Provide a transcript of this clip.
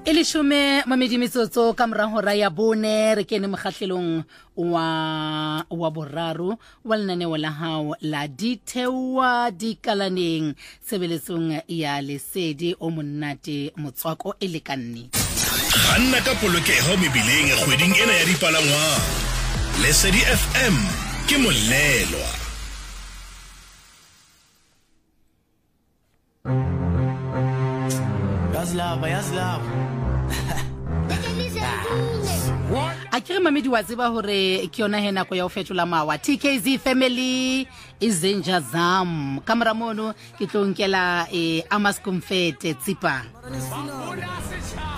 Elishome mamedi metsotso ka mora hora ya bone re kene mokgahlelong wa boraro wa lenaneo la hao la dithewa dikalaneng sebeletsong ya lesedi o monnate motswako e lekanne ganna ka polokeho mebileng kgweding ena ya dipalangwa Lesedi FM ke molelwa Yazlava a kere mamedi wa tseba hore ke yona he nako ya ho fetola mawa TKZ family izinja zam kamera mono ke tlo nkela Amos Comfort tsipa